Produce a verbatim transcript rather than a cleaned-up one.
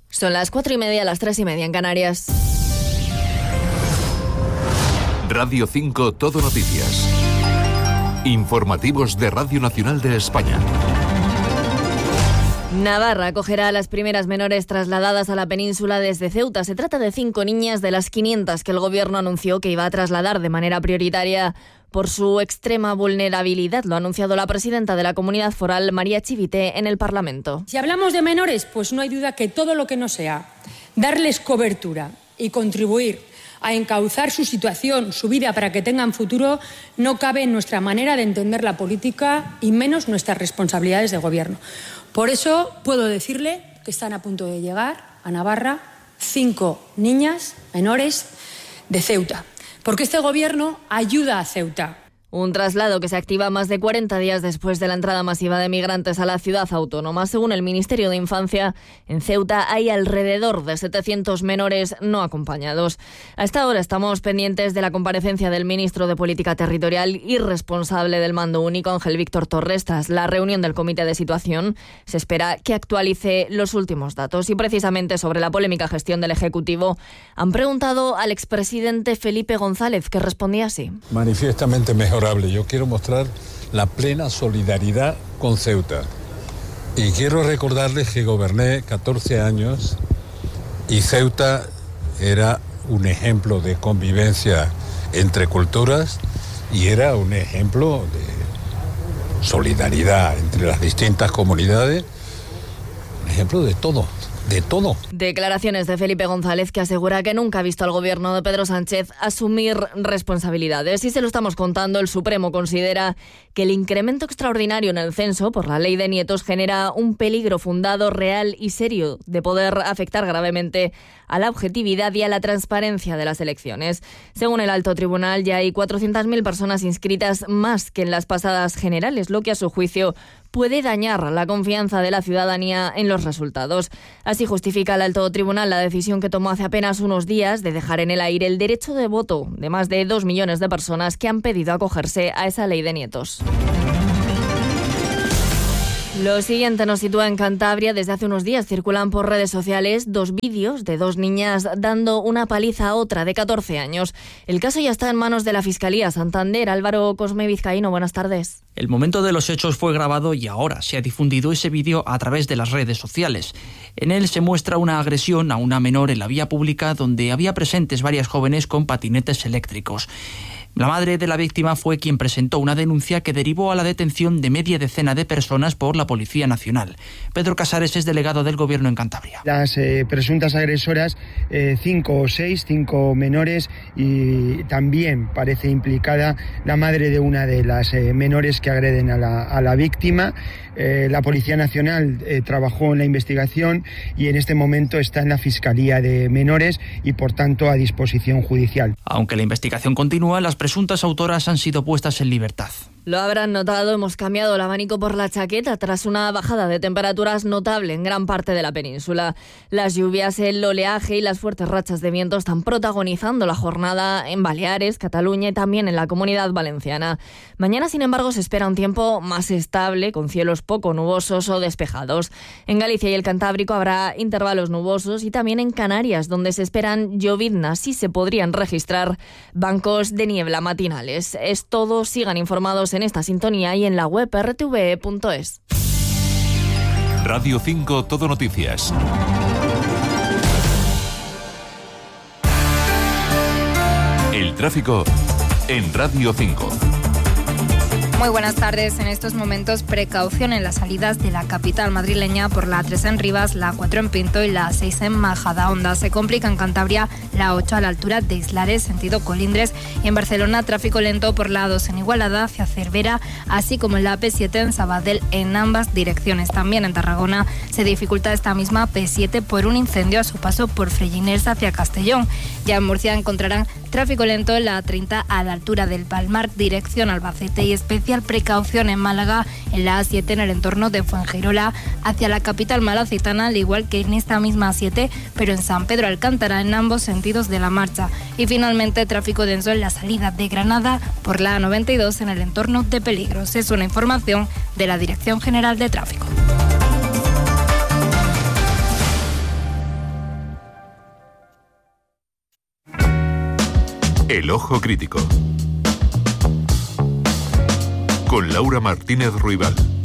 Son las cuatro y media, las tres y media en Canarias. Radio cinco Todo Noticias. Informativos de Radio Nacional de España. Navarra acogerá a las primeras menores trasladadas a la península desde Ceuta. Se trata de cinco niñas de las quinientas que el Gobierno anunció que iba a trasladar de manera prioritaria por su extrema vulnerabilidad. Lo ha anunciado la presidenta de la Comunidad Foral, María Chivite, en el Parlamento. Si hablamos de menores, pues no hay duda que todo lo que no sea darles cobertura y contribuir a encauzar su situación, su vida, para que tengan futuro, no cabe en nuestra manera de entender la política y menos nuestras responsabilidades de Gobierno. Por eso puedo decirle que están a punto de llegar a Navarra cinco niñas menores de Ceuta, porque este Gobierno ayuda a Ceuta. Un traslado que se activa más de cuarenta días después de la entrada masiva de migrantes a la ciudad autónoma. Según el Ministerio de Infancia, en Ceuta hay alrededor de setecientos menores no acompañados. A esta hora estamos pendientes de la comparecencia del ministro de Política Territorial y responsable del Mando Único, Ángel Víctor Torres. Tras la reunión del Comité de Situación, se espera que actualice los últimos datos. Y precisamente sobre la polémica gestión del Ejecutivo, han preguntado al expresidente Felipe González, que respondía así. Manifiestamente mejor. Yo quiero mostrar la plena solidaridad con Ceuta. Y quiero recordarles que goberné catorce años y Ceuta era un ejemplo de convivencia entre culturas y era un ejemplo de solidaridad entre las distintas comunidades, un ejemplo de todo. De todo. Declaraciones de Felipe González, que asegura que nunca ha visto al gobierno de Pedro Sánchez asumir responsabilidades. Y se lo estamos contando, el Supremo considera que el incremento extraordinario en el censo por la ley de nietos genera un peligro fundado, real y serio de poder afectar gravemente a la objetividad y a la transparencia de las elecciones. Según el alto tribunal, ya hay cuatrocientas mil personas inscritas más que en las pasadas generales, lo que a su juicio puede dañar la confianza de la ciudadanía en los resultados. Así justifica el alto tribunal la decisión que tomó hace apenas unos días de dejar en el aire el derecho de voto de más de dos millones de personas que han pedido acogerse a esa ley de nietos. Lo siguiente nos sitúa en Cantabria. Desde hace unos días circulan por redes sociales dos vídeos de dos niñas dando una paliza a otra de catorce años. El caso ya está en manos de la Fiscalía Santander. Álvaro Cosme Vizcaíno, buenas tardes. El momento de los hechos fue grabado y ahora se ha difundido ese vídeo a través de las redes sociales. En él se muestra una agresión a una menor en la vía pública donde había presentes varias jóvenes con patinetes eléctricos. La madre de la víctima fue quien presentó una denuncia que derivó a la detención de media decena de personas por la Policía Nacional. Pedro Casares es delegado del Gobierno en Cantabria. Las eh, presuntas agresoras, eh, cinco o seis, cinco menores, y también parece implicada la madre de una de las eh, menores que agreden a la, a la víctima. Eh, la Policía Nacional eh, trabajó en la investigación y en este momento está en la Fiscalía de Menores y por tanto a disposición judicial. Aunque la investigación continúa, las presuntas autoras han sido puestas en libertad. Lo habrán notado, hemos cambiado el abanico por la chaqueta tras una bajada de temperaturas notable en gran parte de la península. Las lluvias, el oleaje y las fuertes rachas de viento están protagonizando la jornada en Baleares, Cataluña y también en la Comunidad Valenciana. Mañana, sin embargo, se espera un tiempo más estable, con cielos poco nubosos o despejados. En Galicia y el Cantábrico habrá intervalos nubosos y también en Canarias, donde se esperan lloviznas y se podrían registrar bancos de niebla matinales. Es todo, sigan informados en esta sintonía y en la web r t v e punto es. Radio cinco Todo Noticias. El tráfico en Radio cinco. Muy buenas tardes. En estos momentos, precaución en las salidas de la capital madrileña por la A tres en Rivas, la A cuatro en Pinto y la A seis en Majadahonda. Se complica en Cantabria la A ocho a la altura de Islares, sentido Colindres, y en Barcelona tráfico lento por la A dos en Igualada hacia Cervera, así como en la A P siete en Sabadell en ambas direcciones. También en Tarragona se dificulta esta misma P siete por un incendio a su paso por Freginers hacia Castellón. Ya en Murcia encontrarán tráfico lento en la A treinta a la altura del Palmar, dirección Albacete, y especial precaución en Málaga en la A siete en el entorno de Fuengirola hacia la capital malacitana, al igual que en esta misma A siete, pero en San Pedro Alcántara en ambos sentidos de la marcha. Y finalmente tráfico denso en la salida de Granada por la A noventa y dos en el entorno de Peligros. Es una información de la Dirección General de Tráfico. El Ojo Crítico. Con Laura Martínez Ruibal.